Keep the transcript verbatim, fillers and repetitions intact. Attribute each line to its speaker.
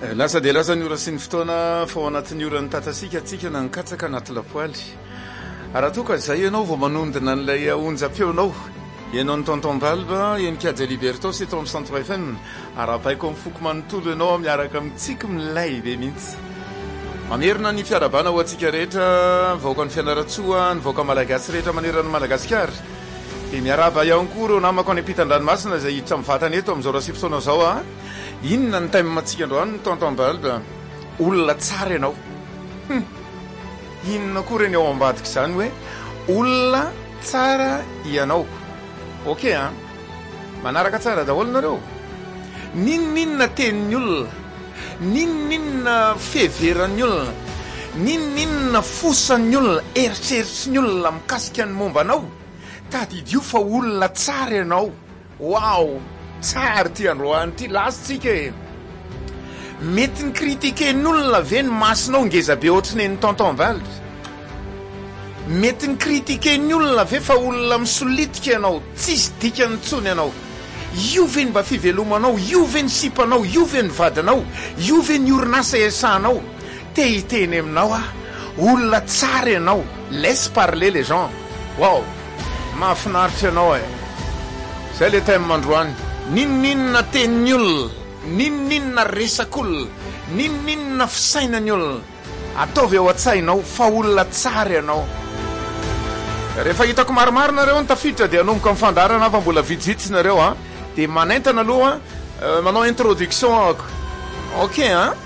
Speaker 1: lasa dia lasa ny ora sy ny fotoana fa ao anatin'ny orany tatasika atsika na nikatsaka anaty lapoaly raha toka zay ianao vao manondina an'ilay onjam-peonao ianao ny tonton balba enikajy liberto sy eto amin'ny centre F M arapaiko amin'ny foko manontolo ianao miaraka amintsika milay be mihitsy mamerina ny fiarabana ho atsika rehetra vaoaka ny fianaratsoa ny vaoaka malagasy rehetra manerana Madagasikara dia miaraba ihany koa ireo namako any ampitan-dranomasina izay hiditra mivatana eto amin'izao raha sy fotoana zao a inona ny taimy matsika androany ny tonton balba olona tsara ianao inona koa reny ao ambadika izany hoe olona tsara ianao ok a manaraka tsara daholo nareo ninoninona tenin'ny olona ninoninona feheveran'ny olona ninoninona fosan'ny olona eritreritry olona mikasika ny momba anao tadidio fa olona tsara ianao wow tsara ty androany ty lasitsika e mety ny kritiken'ny olona ve ny masinao ngeza be ohatriny ny tonton balba mety ny kritiken'ny olona ve fa olona misolitika ianao tsisy dikany tsony ianao io ve ny mba fivelomanao io ve ny sipanao io ve ny vadanao io ve ny orinasa esanao te hiteny aminao a olona tsara ianao laisse parler les gens wow mahafinaritra ianao e zay le taimy mandroany ninoninona tenin'ny olona ninoninona resak'olona ninoninona fisainany olona ataovy ao an-tsainao fa olona tsara ianao rehefa hitako maromaro nareo ny tafiditra dia anomboka amin'ny fandarana fa mbola vitsivitsy nareo a dia manaintana aloha manao introduction ako ok a